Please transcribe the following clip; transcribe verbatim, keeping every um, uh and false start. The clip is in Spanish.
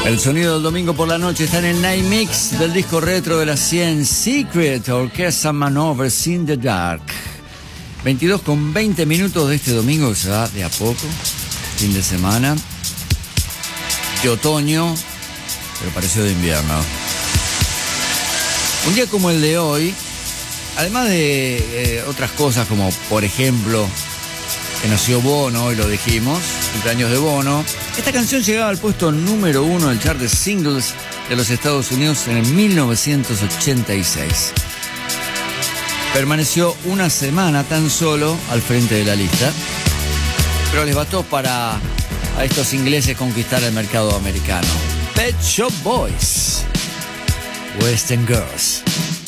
El sonido del domingo por la noche está en el Night Mix del disco retro de la cien, Secret Orchestra Manovers in the Dark. veintidós con veinte minutos de este domingo que se va de a poco, fin de semana, de otoño, pero pareció de invierno. Un día como el de hoy, además de eh, otras cosas como, por ejemplo, que nació Bono, hoy lo dijimos, cumpleaños de Bono, esta canción llegaba al puesto número uno del chart de singles de los Estados Unidos en mil novecientos ochenta y seis. Permaneció una semana tan solo al frente de la lista, pero les bastó para a estos ingleses conquistar el mercado americano. Pet Shop Boys, Western Girls.